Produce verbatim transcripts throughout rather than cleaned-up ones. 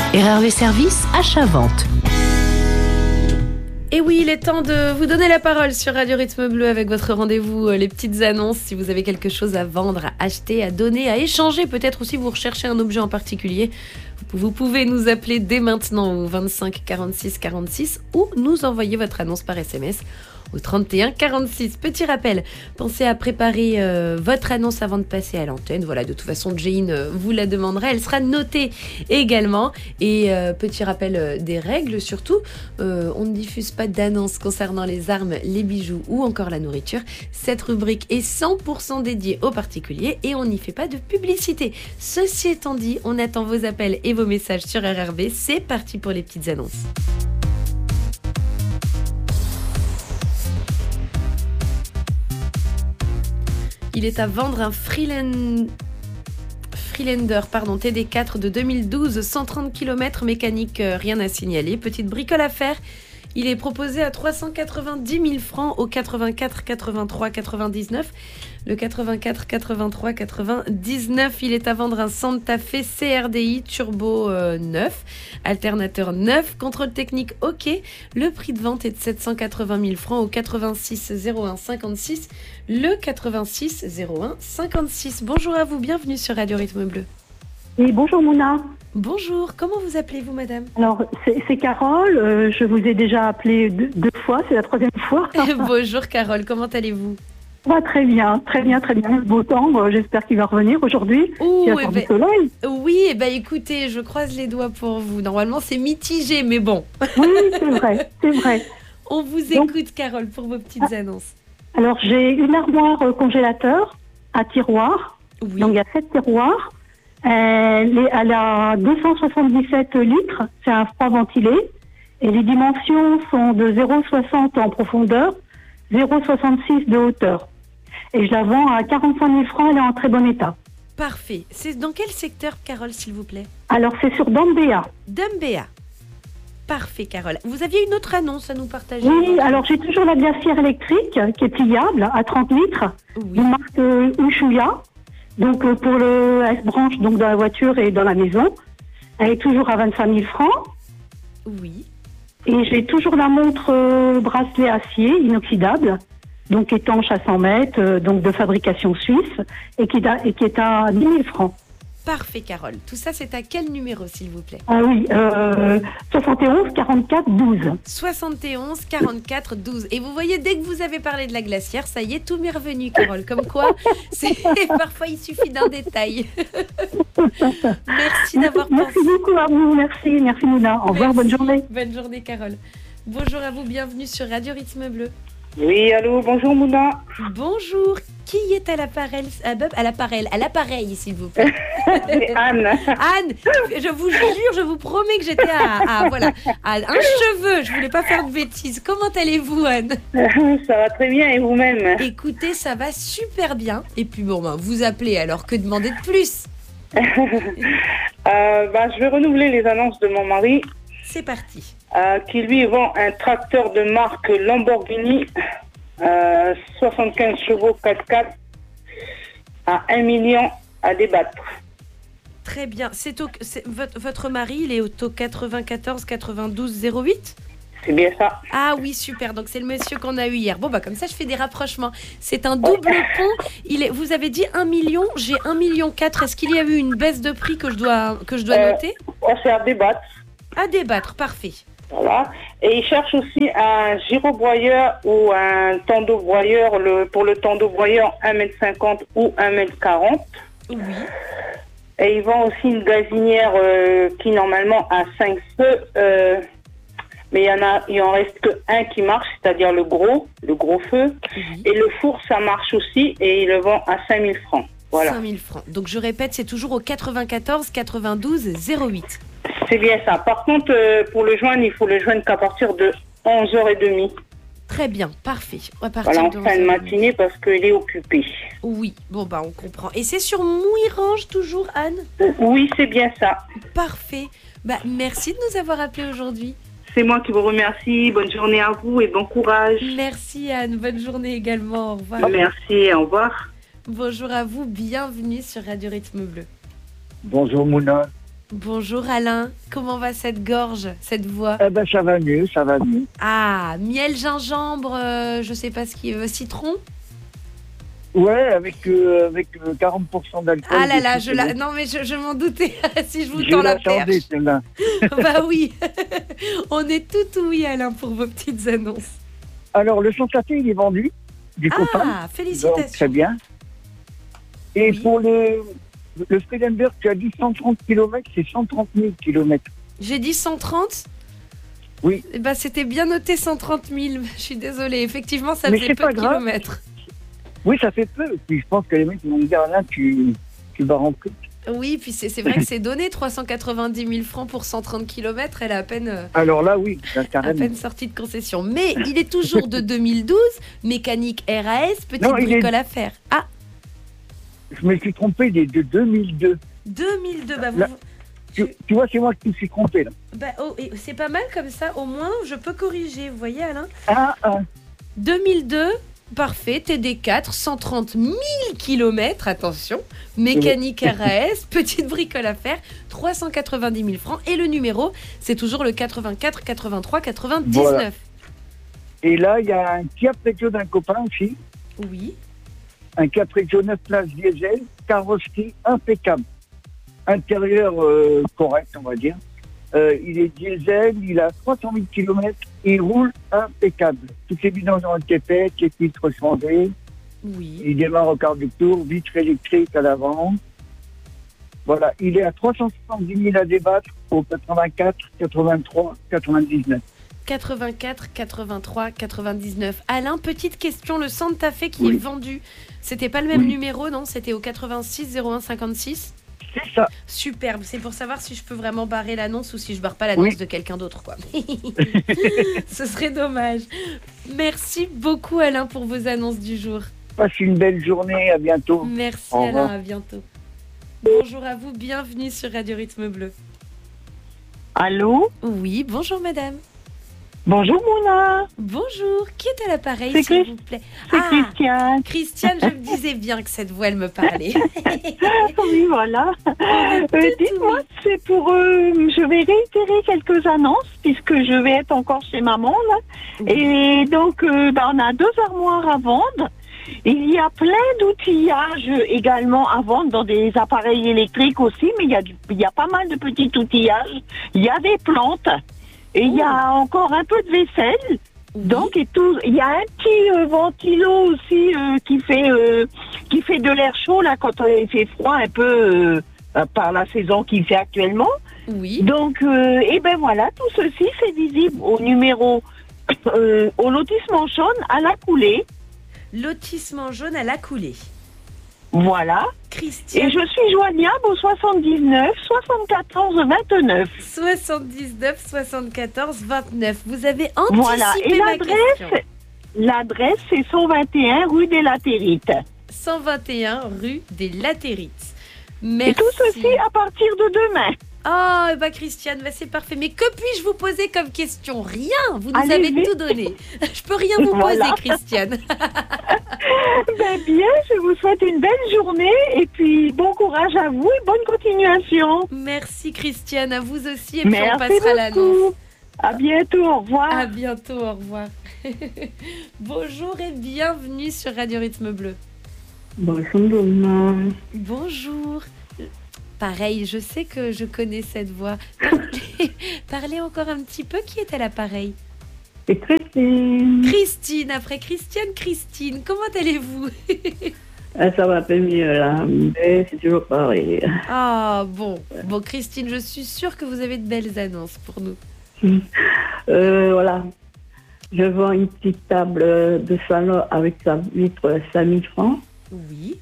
R R V Service, achat-vente. Et oui, il est temps de vous donner la parole sur Radio Rythme Bleu avec votre rendez-vous, euh, les petites annonces. Si vous avez quelque chose à vendre, à acheter, à donner, à échanger, peut-être aussi vous recherchez un objet en particulier, vous pouvez nous appeler dès maintenant au vingt-cinq quarante-six quarante-six ou nous envoyer votre annonce par S M S au trente et un quarante-six. Petit rappel, pensez à préparer euh, votre annonce avant de passer à l'antenne. Voilà, de toute façon, Jane euh, vous la demandera. Elle sera notée également. Et euh, petit rappel euh, des règles, surtout, euh, on ne diffuse pas d'annonces concernant les armes, les bijoux ou encore la nourriture. Cette rubrique est cent pour cent dédiée aux particuliers et on n'y fait pas de publicité. Ceci étant dit, on attend vos appels et vos messages sur R R V. C'est parti pour les petites annonces. Il est à vendre un Freeland... Freelander pardon, T D quatre de deux mille douze, cent trente kilomètres, mécanique, euh, rien à signaler. Petite bricole à faire. Il est proposé à trois cent quatre-vingt-dix mille francs au quatre-vingt-quatre quatre-vingt-trois quatre-vingt-dix-neuf. Le quatre-vingt-quatre quatre-vingt-trois quatre-vingt-dix-neuf, il est à vendre un Santa Fe C R D I turbo euh, neuf, alternateur neuf, contrôle technique OK. Le prix de vente est de sept cent quatre-vingt mille francs au quatre-vingt-six zéro un cinquante-six. Le quatre-vingt-six zéro un cinquante-six. Bonjour à vous, bienvenue sur Radio Rythme Bleu. Oui, bonjour Mouna. Bonjour, comment vous appelez-vous madame? Alors, c'est, c'est Carole, euh, je vous ai déjà appelé deux, deux fois, c'est la troisième fois. Bonjour Carole, comment allez-vous? Ouais, très bien, très bien, très bien. Le beau temps, euh, j'espère qu'il va revenir aujourd'hui. Ouh, Il y a eh du ben, soleil. Oui, eh ben, écoutez, je croise les doigts pour vous. Normalement, c'est mitigé, mais bon. Oui, c'est vrai, c'est vrai. On vous Donc, écoute Carole pour vos petites ah, annonces. Alors, j'ai une armoire euh, congélateur à tiroir. Oui. Donc, il y a sept tiroirs. Elle, est, elle a deux cent soixante-dix-sept litres. C'est un froid ventilé. Et les dimensions sont de zéro virgule soixante en profondeur, zéro virgule soixante-six de hauteur. Et je la vends à quarante-cinq mille francs. Elle est en très bon état. Parfait. C'est dans quel secteur, Carole, s'il vous plaît? Alors, c'est sur Dambéa. Dambéa. Parfait, Carole. Vous aviez une autre annonce à nous partager? Oui, alors j'ai toujours la glacière électrique qui est pliable à trente litres. Oui. De marque euh, Ushuaïa. Donc, euh, pour le, elle se branche donc dans la voiture et dans la maison. Elle est toujours à vingt-cinq mille francs. Oui. Et j'ai toujours la montre euh, bracelet acier inoxydable, donc étanche à cent mètres, euh, donc de fabrication suisse, et qui, da, et qui est à dix mille francs. Parfait, Carole. Tout ça, c'est à quel numéro, s'il vous plaît? Ah oui, euh, soixante et onze quarante-quatre douze. soixante et onze quarante-quatre douze. Et vous voyez, dès que vous avez parlé de la glacière, ça y est, tout m'est revenu, Carole. Comme quoi, c'est parfois il suffit d'un détail. Merci d'avoir pensé. Merci beaucoup à vous, merci, merci Mouna. Au revoir, bonne journée. Bonne journée, Carole. Bonjour à vous, bienvenue sur Radio Rythme Bleu. Oui, allô, bonjour Mouna. Bonjour, qui est à l'appareil, à l'appareil, à l'appareil, s'il vous plaît? C'est Anne. Anne, je vous jure, je vous promets que j'étais à, à, voilà, à un cheveu, je voulais pas faire de bêtises. Comment allez-vous, Anne? Ça va très bien, et vous-même? Écoutez, ça va super bien. Et puis bon, ben, vous appelez, alors que demander de plus? euh, bah, Je vais renouveler les annonces de mon mari. C'est parti. Euh, qui lui vend un tracteur de marque Lamborghini, euh, soixante-quinze chevaux quatre-quatre à un million à débattre. Très bien. C'est au, c'est, votre, votre mari, il est au quatre-vingt-quatorze quatre-vingt-douze zéro huit? C'est bien ça. Ah oui, super. Donc c'est le monsieur qu'on a eu hier. Bon, bah comme ça, je fais des rapprochements. C'est un double pont. Il est, vous avez dit un million, j'ai un million quatre. Est-ce qu'il y a eu une baisse de prix que je dois, que je dois euh, noter? oh, C'est à débattre. À débattre, parfait. Voilà. Et il cherche aussi un gyrobroyeur ou un tendobroyeur, le, pour le tendobroyeur un mètre cinquante ou un mètre quarante. Oui. Et il vend aussi une gazinière euh, qui normalement a cinq feux, euh, mais il y en a, il en reste que un qui marche, c'est-à-dire le gros, le gros feu. Oui. Et le four, ça marche aussi et il le vend à cinq mille francs. Voilà. cinq mille francs. Donc je répète, c'est toujours au quatre-vingt-quatorze quatre-vingt-douze zéro huit. C'est bien ça. Par contre, euh, pour le joindre, il faut le joindre qu'à partir de onze heures trente. Très bien, parfait. À voilà, en fin de matinée parce qu'il est occupé. Oui, bon bah on comprend. Et c'est sur Mouirange toujours, Anne? Oui, c'est bien ça. Parfait. Bah merci de nous avoir appelés aujourd'hui. C'est moi qui vous remercie. Bonne journée à vous et bon courage. Merci Anne, bonne journée également. Au revoir. Merci, au revoir. Bonjour à vous, bienvenue sur Radio Rythme Bleu. Bonjour Mouna. Bonjour Alain, comment va cette gorge, cette voix? Eh ben, ça va mieux, ça va mieux. Ah, miel, gingembre, euh, je sais pas ce qui est, euh, citron? Ouais, avec, euh, avec euh, quarante pour cent d'alcool. Ah là là, dessus, je la... c'est bon. non mais je, je m'en doutais si je vous Je tends la l'attendais, perche. celle-là. Bah oui, on est tout oui Alain pour vos petites annonces. Alors, le Santa Fe, il est vendu, du copain. Ah, Donc, félicitations. très bien. Et Oui. pour le, le Friedenberg, tu as dit cent trente kilomètres, c'est cent trente mille kilomètres. J'ai dit cent trente. Oui. Eh ben, c'était bien noté cent trente mille. Je suis désolée. Effectivement, ça Mais faisait c'est peu pas de grave. kilomètres. Oui, ça fait peu. Puis je pense que les mecs vont me dire, là, tu, tu vas rentrer. Oui, puis c'est c'est vrai que c'est donné trois cent quatre-vingt-dix mille francs pour cent trente kilomètres. Elle est à peine, euh, Alors là, oui, à carrément. peine sortie de concession. Mais il est toujours de deux mille douze. Mécanique R A S, petite Non, il est- bricole à faire. Ah, Je me suis trompé, il est de deux mille deux. deux mille deux. Bah, vous, Là, Tu, tu vois, c'est moi qui me suis trompé, là. bah, oh, et c'est pas mal comme ça. Au moins, je peux corriger. Vous voyez, Alain? Ah, ah. deux mille deux, parfait, T D quatre, cent trente mille kilomètres, attention, mécanique R A S, petite bricole à faire, trois cent quatre-vingt-dix mille francs, et le numéro, c'est toujours le quatre-vingt-quatre, quatre-vingt-trois, quatre-vingt-dix-neuf. Voilà. Et là, il y a un Kia Prego d'un copain aussi. Oui, Un Kia Prego neuf places diesel, carrosserie impeccable. Intérieur euh, correct, on va dire. Euh, il est diesel, il a trois cent mille kilomètres, il roule impeccable. Toutes les vidanges ont été faites, les filtres changés, oui, il démarre au quart de tour, vitre électrique à l'avant. Voilà, il est à trois cent soixante-dix mille à débattre au quatre-vingt-quatre, quatre-vingt-trois, quatre-vingt-dix-neuf. quatre-vingt-quatre, quatre-vingt-trois, quatre-vingt-dix-neuf. Alain, petite question, le Santa Fe qui Oui. est vendu, c'était pas le même Oui. numéro, non? C'était au quatre-vingt-six, zéro un, cinquante-six. C'est ça. Superbe, c'est pour savoir si je peux vraiment barrer l'annonce ou si je barre pas l'annonce Oui. de quelqu'un d'autre, quoi. Ce serait dommage. Merci beaucoup Alain pour vos annonces du jour. Passe une belle journée, à bientôt. Merci Au Alain, revoir. à bientôt. Bonjour à vous, bienvenue sur Radio Rythme Bleu. Allô? Oui, bonjour madame. Bonjour Mouna, Bonjour, qui est à l'appareil C'est s'il Chris- vous plaît? c'est Ah, Christiane. Christiane, je me disais bien que cette voix elle me parlait. Oui, voilà. Euh, tout Dites-moi, oui. c'est pour... euh, je vais réitérer quelques annonces puisque je vais être encore chez maman, là. Et donc, euh, bah, on a deux armoires à vendre. Il y a plein d'outillages également à vendre dans des appareils électriques aussi, mais il y a, du- il y a pas mal de petits outillages. Il y a des plantes et il y a encore un peu de vaisselle. Oui. Donc, et tout, il y a un petit euh, ventilo aussi euh, qui fait euh, qui fait de l'air chaud là quand euh, il fait froid un peu euh, euh, par la saison qu'il fait actuellement. Oui, Donc, euh, et ben voilà, tout ceci c'est visible au numéro euh, au lotissement Chaune à la coulée. lotissement jaune à la coulée. Voilà. Christiane. Et je suis joignable au soixante-dix-neuf soixante-quatorze vingt-neuf. soixante-dix-neuf, soixante-quatorze, vingt-neuf. Vous avez anticipé Voilà. Et ma l'adresse, question. l'adresse c'est cent vingt et un rue des Latérites. cent vingt et un rue des Latérites. Et Merci. tout ceci à partir de demain. Oh, eh ben Christiane, bah c'est parfait. Mais que puis-je vous poser comme question? Rien. Vous nous Allez avez vite. tout donné. Je peux rien vous Voilà. poser, Christiane. Ben bien, je vous souhaite une belle journée et puis bon courage à vous et bonne continuation. Merci, Christiane. À vous aussi. Et puis on Merci passera l'annonce. beaucoup. À bientôt, au revoir. À bientôt. Au revoir. Bonjour et bienvenue sur Radio Rythme Bleu. Bonjour, maman. Bonjour. Pareil, je sais que je connais cette voix. Parlez, parlez encore un petit peu. Qui est à l'appareil? C'est Christine. Christine. Après Christiane, Christine. Comment allez-vous? Ah, ça va un peu mieux là, mais c'est toujours pareil. Ah bon. Bon, Christine, je suis sûre que vous avez de belles annonces pour nous. Euh, voilà. Je vends une petite table de salon avec sa vitre cinq mille francs. Oui.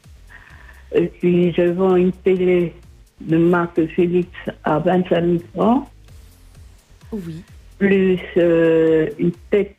Et puis, je vends une télé de marque Philips à vingt-cinq mille francs. Oui. Plus euh, une tête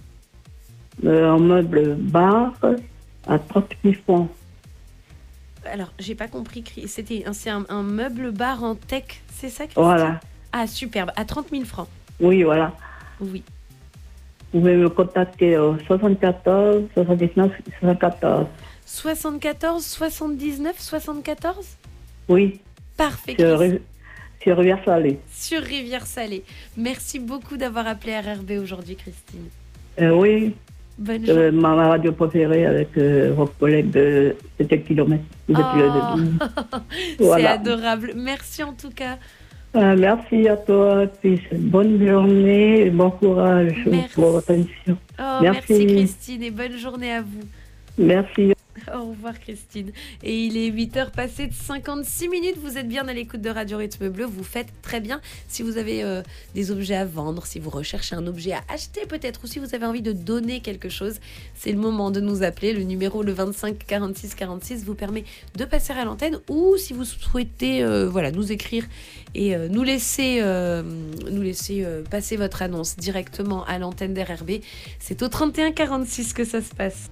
euh, en meuble bar à trente mille francs. Alors, j'ai pas compris. Chris- C'était un, c'est un, un meuble bar en tech, c'est ça, Christine? Voilà. Ah, superbe. À trente mille francs. Oui, voilà. Oui. Vous pouvez me contacter au soixante-quatorze, soixante-dix-neuf, soixante-quatorze. soixante-quatorze, soixante-dix-neuf, soixante-quatorze. Oui. Parfait. Je, Christine. ré- sur Rivière-Salée. Sur Rivière-Salée. Merci beaucoup d'avoir appelé R R B aujourd'hui, Christine. Euh, oui, Bonne euh, journée. ma radio préférée avec euh, vos collègues de sept kilomètres. Vous êtes Oh, le- c'est Voilà. adorable. Merci en tout cas. Euh, merci à toi, puis bonne journée et bon courage Merci. pour votre émission. Oh, Merci. merci Christine et bonne journée à vous. Merci. Au revoir Christine. Et il est huit heures passées de cinquante-six minutes. Vous êtes bien à l'écoute de Radio Rythme Bleu. Vous faites très bien. Si vous avez euh, des objets à vendre, si vous recherchez un objet à acheter peut-être, ou si vous avez envie de donner quelque chose, c'est le moment de nous appeler. Le numéro, le vingt-cinq quarante-six quarante-six, vous permet de passer à l'antenne. Ou si vous souhaitez euh, voilà, nous écrire et euh, nous laisser, euh, nous laisser euh, passer votre annonce directement à l'antenne d'R R B, c'est au trente et un quarante-six que ça se passe.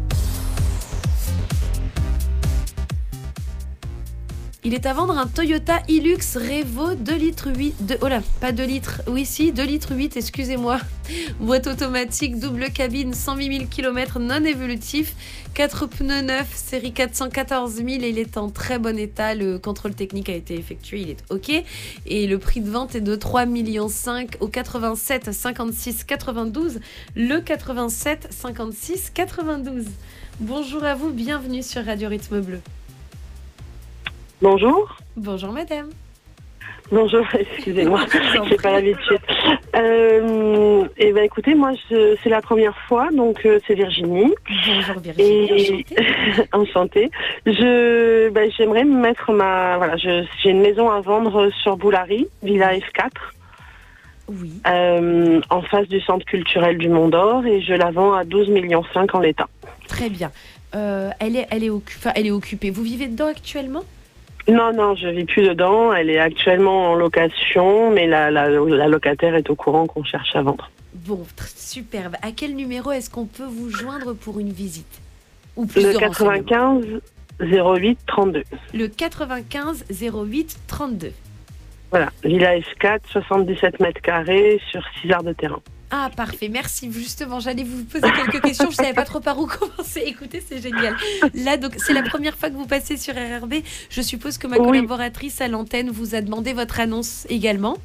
Il est à vendre un Toyota Hilux Revo deux litres huit. De, oh là, pas deux litres. Oui, si, deux litres huit, excusez-moi. Boîte automatique, double cabine, cent huit mille kilomètres non évolutif. quatre pneus neufs, série quatre cent quatorze mille. Et il est en très bon état. Le contrôle technique a été effectué. Il est OK. Et le prix de vente est de trois virgule cinq millions au quatre-vingt-sept cinquante-six quatre-vingt-douze. Le quatre-vingt-sept cinquante-six quatre-vingt-douze. Bonjour à vous, bienvenue sur Radio Rythme Bleu. Bonjour. Bonjour madame. Bonjour, excusez-moi, Je vous en j'ai pas prie. l'habitude. Euh, et ben écoutez, moi je, c'est la première fois, donc euh, c'est Virginie. Bonjour Virginie, Et enchantée. enchantée. Je, ben, j'aimerais mettre ma, voilà, je, j'ai une maison à vendre sur Boulary, Villa F quatre, Oui. euh, en face du centre culturel du Mont d'Or, et je la vends à douze virgule cinq millions en l'état. Très bien. Euh, elle, est, elle, est occu- enfin, elle est occupée. Vous vivez dedans actuellement ? Non, non, je vis plus dedans. Elle est actuellement en location, mais la, la, la locataire est au courant qu'on cherche à vendre. Bon, tr- superbe. À quel numéro est-ce qu'on peut vous joindre pour une visite ? Ou Le plusieurs renseignements. quatre-vingt-quinze zéro huit trente-deux. Le quatre-vingt-quinze zéro huit trente-deux. Voilà, Villa F quatre, soixante-dix-sept mètres carrés sur six heures de terrain. Ah, parfait. Merci. Justement, j'allais vous poser quelques questions. Je ne savais pas trop par où commencer. Écoutez, c'est génial. Là, donc, c'est la première fois que vous passez sur R R B. Je suppose que ma Oui. collaboratrice à l'antenne vous a demandé votre annonce également.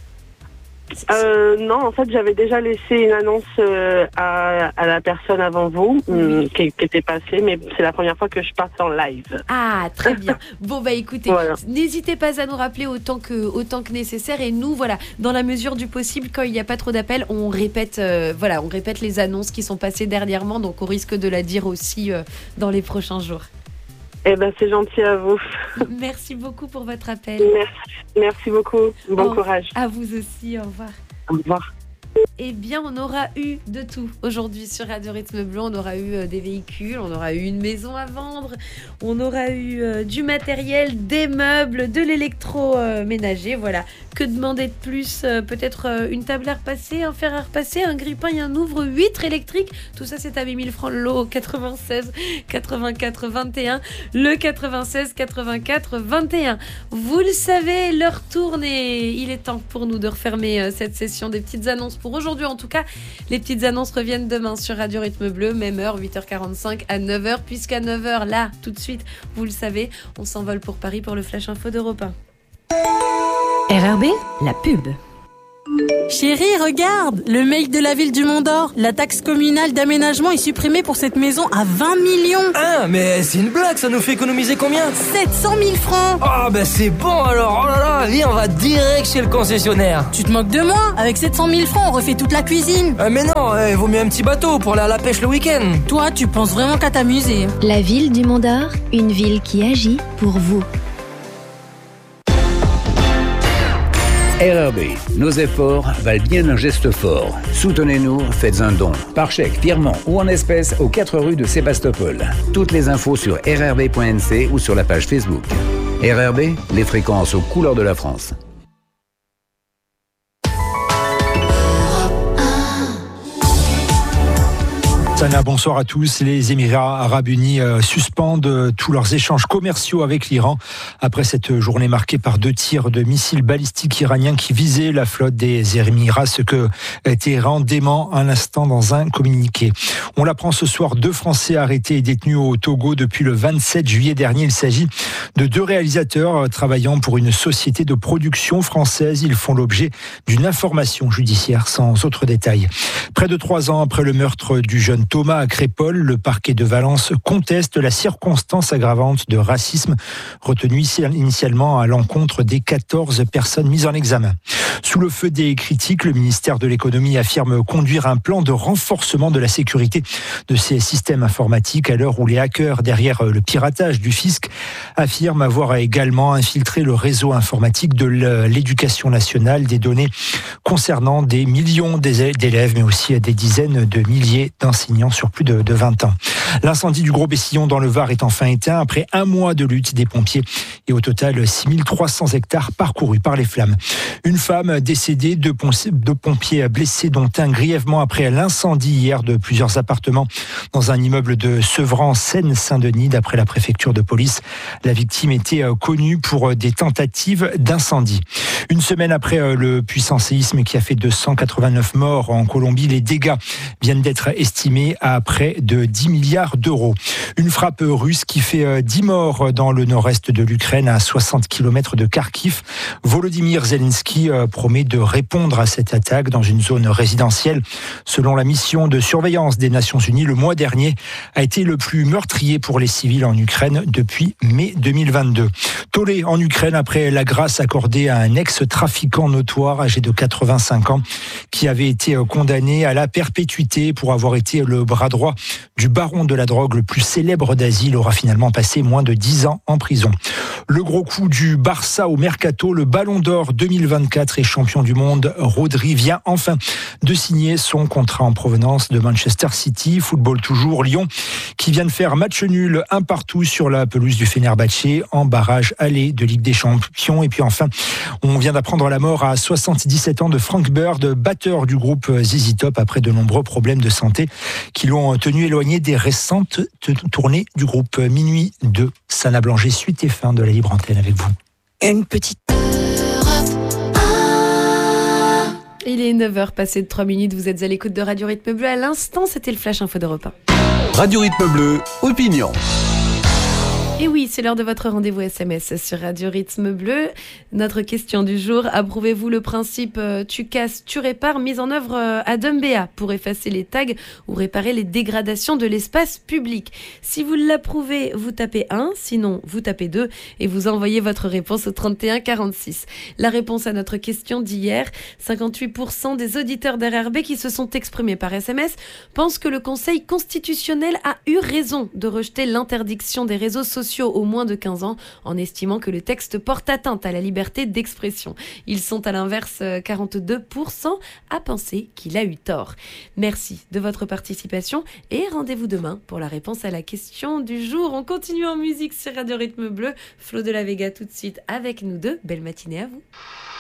Euh, non, en fait, j'avais déjà laissé une annonce euh, à, à la personne avant vous, hum, qui, qui était passée, mais c'est la première fois que je passe en live. Ah, très bien. Bon, bah écoutez, Voilà. n'hésitez pas à nous rappeler autant que, autant que nécessaire. Et nous, voilà, dans la mesure du possible, quand il n'y a pas trop d'appels, on répète, euh, voilà, on répète les annonces qui sont passées dernièrement. Donc, on risque de la dire aussi euh, dans les prochains jours. Eh ben, c'est gentil à vous. Merci beaucoup pour votre appel. Merci, merci beaucoup. Bon Au- courage. À vous aussi, au revoir. Au revoir. Eh bien, on aura eu de tout aujourd'hui sur Radio Rythme Bleu. On aura eu euh, des véhicules, on aura eu une maison à vendre, on aura eu euh, du matériel, des meubles, de l'électroménager. Voilà. Que demander de plus euh, Peut-être euh, une table à repasser, un fer à repasser, un grille-pain et un ouvre-huître électrique. Tout ça, c'est à huit mille francs le lot au quatre-vingt-seize quatre-vingt-quatre vingt et un. Le quatre-vingt-seize quatre-vingt-quatre vingt et un. Vous le savez, l'heure tourne et il est temps pour nous de refermer euh, cette session des petites annonces pour aujourd'hui. En tout cas, les petites annonces reviennent demain sur Radio Rythme Bleu, même heure, huit heures quarante-cinq à neuf heures, puisqu'à neuf heures, là, tout de suite, vous le savez, on s'envole pour Paris pour le Flash Info d'Europe un. R R B, la pub. Chérie, regarde, le mail de la ville du Mont d'Or. La taxe communale d'aménagement est supprimée pour cette maison à vingt millions. Ah, mais c'est une blague, ça nous fait économiser combien? sept cent mille francs. Ah, bah c'est bon alors, oh là là, viens, on va direct chez le concessionnaire. Tu te moques de moi? Avec sept cent mille francs, on refait toute la cuisine. Ah, mais non, il vaut mieux un petit bateau pour aller à la pêche le week-end. Toi, tu penses vraiment qu'à t'amuser. La ville du Mont d'Or, une ville qui agit pour vous. R R B, nos efforts valent bien un geste fort. Soutenez-nous, faites un don, par chèque, virement ou en espèces aux quatre rues de Sébastopol. Toutes les infos sur r r b point n c ou sur la page Facebook. R R B, les fréquences aux couleurs de la France. Sana, bonsoir à tous. Les Émirats arabes unis euh, suspendent euh, tous leurs échanges commerciaux avec l'Iran après cette journée marquée par deux tirs de missiles balistiques iraniens qui visaient la flotte des Émirats, ce que Téhéran dément un instant dans un communiqué. On l'apprend ce soir, deux Français arrêtés et détenus au Togo depuis le vingt-sept juillet dernier. Il s'agit de deux réalisateurs travaillant pour une société de production française. Ils font l'objet d'une information judiciaire sans autre détail. Près de trois ans après le meurtre du jeune Thomas à Crépol, le parquet de Valence conteste la circonstance aggravante de racisme retenue initialement à l'encontre des quatorze personnes mises en examen. Sous le feu des critiques, le ministère de l'économie affirme conduire un plan de renforcement de la sécurité de ses systèmes informatiques à l'heure où les hackers derrière le piratage du fisc affirment avoir également infiltré le réseau informatique de l'éducation nationale, des données concernant des millions d'élèves mais aussi des dizaines de milliers d'enseignants sur plus de, de vingt ans. L'incendie du Gros Bessillon dans le Var est enfin éteint après un mois de lutte des pompiers et au total six mille trois cents hectares parcourus par les flammes. Une femme décédée, deux, deux pompiers blessés dont un grièvement après l'incendie hier de plusieurs appartements dans un immeuble de Sevran, Seine-Saint-Denis. D'après la préfecture de police, la victime était connue pour des tentatives d'incendie. Une semaine après le puissant séisme qui a fait deux cent quatre-vingt-neuf morts en Colombie, les dégâts viennent d'être estimés à près de dix milliards d'euros. Une frappe russe qui fait dix morts dans le nord-est de l'Ukraine, à soixante kilomètres de Kharkiv. Volodymyr Zelensky promet de répondre à cette attaque dans une zone résidentielle. Selon la mission de surveillance des Nations Unies, le mois dernier a été le plus meurtrier pour les civils en Ukraine depuis mai deux mille vingt-deux. Tollé en Ukraine après la grâce accordée à un ex-trafiquant notoire âgé de quatre-vingt-cinq ans qui avait été condamné à la perpétuité pour avoir été le bras droit du baron de la drogue le plus célèbre d'Asie. Il aura finalement passé moins de dix ans en prison. Le gros coup du Barça au Mercato, le Ballon d'Or deux mille vingt-quatre et champion du monde, Rodri vient enfin de signer son contrat en provenance de Manchester City. Football toujours, Lyon qui vient de faire match nul un partout sur la pelouse du Fenerbahçe en barrage aller de Ligue des Champions. Et puis enfin, on vient d'apprendre la mort à soixante-dix-sept ans de Frank Bird, batteur du groupe Z Z Top, après de nombreux problèmes de santé qui l'ont tenu éloigné des récentes tournées du groupe. Minuit deux, Sana Blanger, suite et fin de la libre antenne avec vous. Une petite... Il est neuf heures passées de trois minutes, vous êtes à l'écoute de Radio Rythme Bleu. À l'instant, c'était le Flash Info d'Europe un. Radio Rythme Bleu, opinion. Et oui, c'est l'heure de votre rendez-vous S M S sur Radio Rythme Bleu. Notre question du jour, approuvez-vous le principe euh, tu casses, tu répares, mis en œuvre euh, à Dumbéa pour effacer les tags ou réparer les dégradations de l'espace public? Si vous l'approuvez, vous tapez un, sinon vous tapez deux et vous envoyez votre réponse au trente et un quarante-six. La réponse à notre question d'hier, cinquante-huit pour cent des auditeurs d'R R B qui se sont exprimés par S M S pensent que le Conseil constitutionnel a eu raison de rejeter l'interdiction des réseaux sociaux au moins de quinze ans en estimant que le texte porte atteinte à la liberté d'expression. Ils sont à l'inverse quarante-deux pour cent à penser qu'il a eu tort. Merci de votre participation et rendez-vous demain pour la réponse à la question du jour. On continue en musique sur Radio Rythme Bleu. Flo de la Vega tout de suite avec nous deux. Belle matinée à vous.